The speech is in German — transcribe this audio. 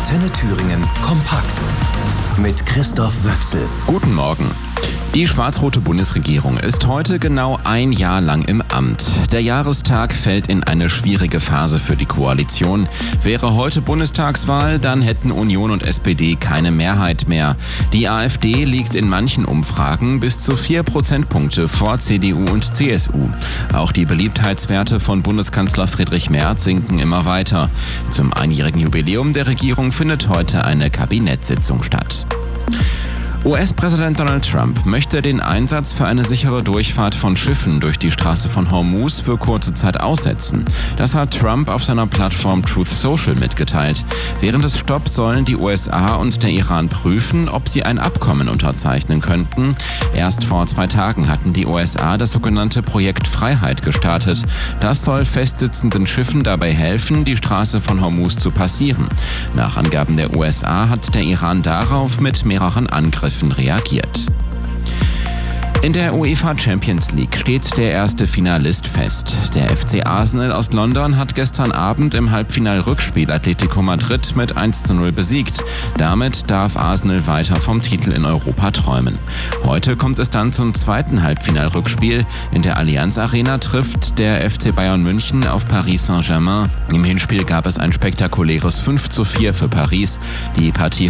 Antenne Thüringen kompakt mit Christoph Wöchsel. Guten Morgen. Die schwarz-rote Bundesregierung ist heute genau ein Jahr lang im Amt. Der Jahrestag fällt in eine schwierige Phase für die Koalition. Wäre heute Bundestagswahl, dann hätten Union und SPD keine Mehrheit mehr. Die AfD liegt in manchen Umfragen bis zu 4 Prozentpunkte vor CDU und CSU. Auch die Beliebtheitswerte von Bundeskanzler Friedrich Merz sinken immer weiter. Zum einjährigen Jubiläum der Regierung findet heute eine Kabinettssitzung statt. US-Präsident Donald Trump möchte den Einsatz für eine sichere Durchfahrt von Schiffen durch die Straße von Hormuz für kurze Zeit aussetzen. Das hat Trump auf seiner Plattform Truth Social mitgeteilt. Während des Stopps sollen die USA und der Iran prüfen, ob sie ein Abkommen unterzeichnen könnten. Erst vor 2 Tagen hatten die USA das sogenannte Projekt Freiheit gestartet. Das soll festsitzenden Schiffen dabei helfen, die Straße von Hormuz zu passieren. Nach Angaben der USA hat der Iran darauf mit mehreren Angriffen reagiert. In der UEFA Champions League steht der erste Finalist fest. Der FC Arsenal aus London hat gestern Abend im Halbfinal-Rückspiel Atletico Madrid mit 1:0 besiegt. Damit darf Arsenal weiter vom Titel in Europa träumen. Heute kommt es dann zum zweiten Halbfinal-Rückspiel. In der Allianz Arena trifft der FC Bayern München auf Paris Saint-Germain. Im Hinspiel gab es ein spektakuläres 5:4 für Paris. Die Partie